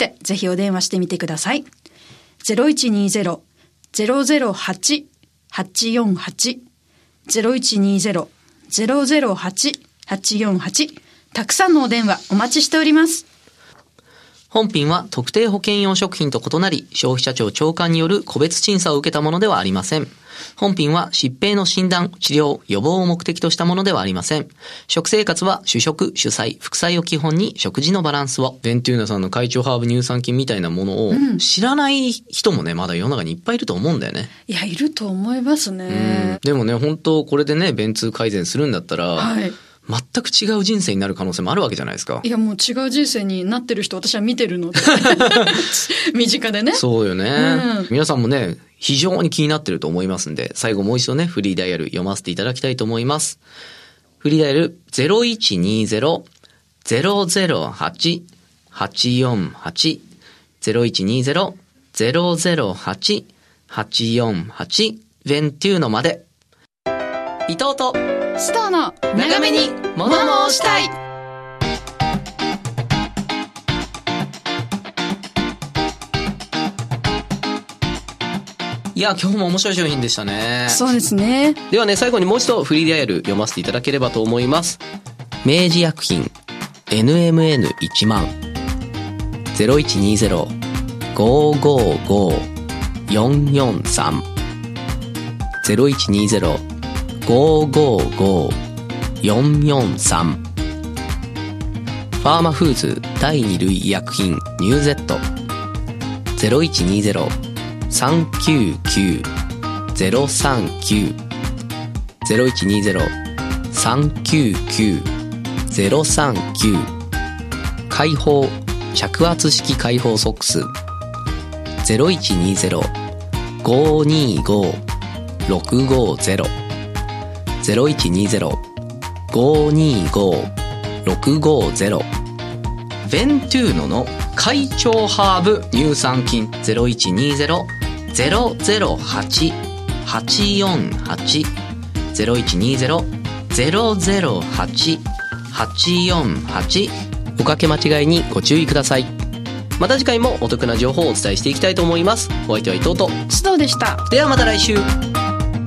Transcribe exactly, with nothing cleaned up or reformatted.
てぜひお電話してみてください。ゼロいちにゼロ ゼロゼロはち はちよんはち ゼロいちにゼロ ゼロゼロはち はちよんはち、たくさんのお電話お待ちしております。 本品は特定保険用食品と異なり、消費者庁長官による個別審査を受けたものではありません。本品は疾病の診断、治療、予防を目的としたものではありません。食生活は主食、主菜、副菜を基本に食事のバランスを。ベンテューナさんの会長ハーブ乳酸菌みたいなものを知らない人もね、まだ世の中にいっぱいいると思うんだよね。 いや、いると思いますね。 でもね、本当これでね、便通改善するんだったら、はい、全く違う人生になる可能性もあるわけじゃないですか。 いや、もう違う人生になってる人私は見てるので身近でね。 そうよね、うん、皆さんもね非常に気になってると思いますんで、最後もう一度ねフリーダイヤル読ませていただきたいと思います。フリーダイヤル ゼロいちにゼロ ゼロゼロはち はちよんはち ゼロいちにゼロ ゼロゼロはち はちよんはち ベンテューノまで。伊藤とスターの長めに物申したい。いや、今日も面白い商品でしたね。 そうですね。 ではね、最後にもう一度フリーダイヤル読ませていただければと思います。明治薬品 エヌエムエヌいちまん ゼロいちにゼロ ごーごーごー よんよんさん ゼロいちにゼロ ごーごーごー よんよんさん。ファーマフーズ第二類医薬品ニューゼット ゼロいちにゼロ さんきゅうきゅう ゼロさんきゅう ゼロいちにゼロ さんきゅうきゅう ゼロさんきゅう。開放着圧式開放ソックス ゼロいちにゼロ ごーにーごー ろくごーゼロ ゼロいちにゼロ ごーにーごー ろくごーゼロ。ベンテューノの会長ハーブ乳酸菌 ゼロいちにゼロ ゼロゼロはち はちよんはち ゼロいちにゼロ ゼロゼロはち はちよんはち。おかけ間違いにご注意ください。また次回もお得な情報をお伝えしていきたいと思います。お相手は伊藤と須藤でした。 ではまた来週。